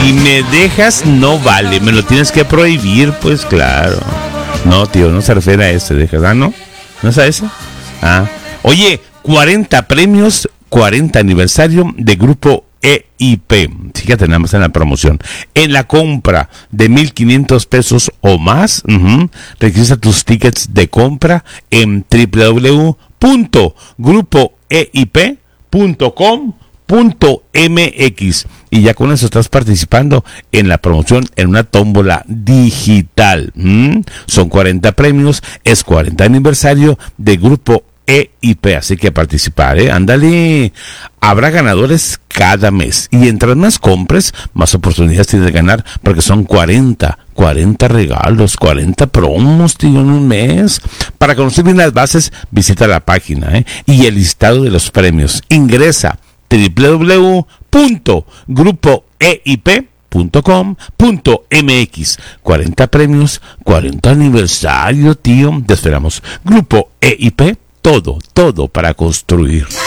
Si me dejas, no vale. Me lo tienes que prohibir, pues claro. No, tío, no se refiere a ese. Dejas, ¿no? ¿No es a ese? Oye, 40 premios, 40 aniversario de Grupo EIP. Fíjate nada más en la promoción. En la compra de 1,500 pesos o más, registra tus tickets de compra en www.grupoeip.com.mx y ya con eso estás participando en la promoción en una tómbola digital. Son 40 premios, es 40 aniversario de Grupo EIP, así que a participar, ándale. Habrá ganadores cada mes y entre más compres, más oportunidades tienes de ganar, porque son 40 regalos, 40 promos, tío, en un mes. Para conocer bien las bases, visita la página y el listado de los premios. Ingresa www.grupoeip.com.mx. 40 premios, 40 aniversario, tío. Te esperamos. Grupo EIP, todo para construir.